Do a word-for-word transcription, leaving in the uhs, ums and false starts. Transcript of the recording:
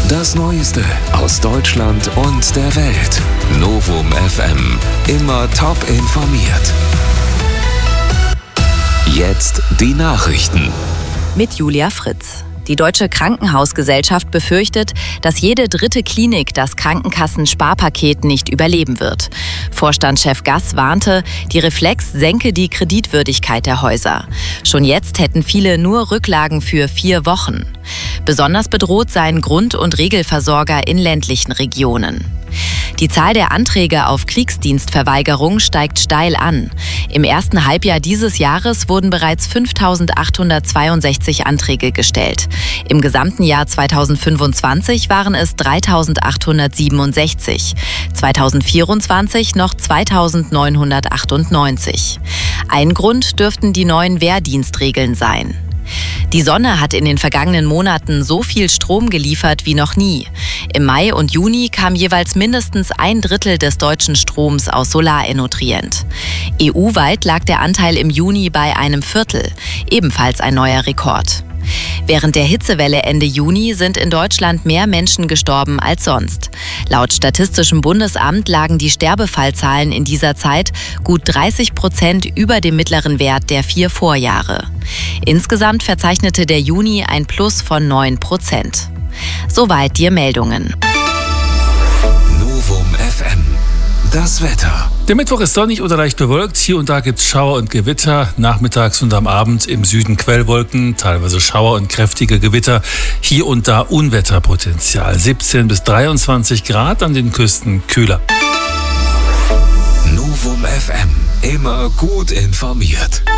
Das Neueste aus Deutschland und der Welt. Novum F M. Immer top informiert. Jetzt die Nachrichten. Mit Julia Fritz. Die Deutsche Krankenhausgesellschaft befürchtet, dass jede dritte Klinik das Krankenkassen-Sparpaket nicht überleben wird. Vorstandschef Gass warnte, die Reflex senke die Kreditwürdigkeit der Häuser. Schon jetzt hätten viele nur Rücklagen für vier Wochen. Besonders bedroht seien Grund- und Regelversorger in ländlichen Regionen. Die Zahl der Anträge auf Kriegsdienstverweigerung steigt steil an. Im ersten Halbjahr dieses Jahres wurden bereits fünftausendachthundertzweiundsechzig Anträge gestellt. Im gesamten Jahr zweitausendfünfundzwanzig waren es dreitausendachthundertsiebenundsechzig, zweitausendvierundzwanzig noch zweitausendneunhundertachtundneunzig. Ein Grund dürften die neuen Wehrdienstregeln sein. Die Sonne hat in den vergangenen Monaten so viel Strom geliefert wie noch nie. Im Mai und Juni kam jeweils mindestens ein Drittel des deutschen Stroms aus Solarenergien. E U-weit lag der Anteil im Juni bei einem Viertel, ebenfalls ein neuer Rekord. Während der Hitzewelle Ende Juni sind in Deutschland mehr Menschen gestorben als sonst. Laut Statistischem Bundesamt lagen die Sterbefallzahlen in dieser Zeit gut dreißig Prozent über dem mittleren Wert der vier Vorjahre. Insgesamt verzeichnete der Juni ein Plus von neun Prozent. Soweit die Meldungen. Novum F M. Das Wetter. Der Mittwoch ist sonnig oder leicht bewölkt. Hier und da gibt es Schauer und Gewitter. Nachmittags und am Abend im Süden Quellwolken, teilweise Schauer und kräftige Gewitter. Hier und da Unwetterpotenzial. siebzehn bis dreiundzwanzig Grad, an den Küsten kühler. Novum F M. Immer gut informiert.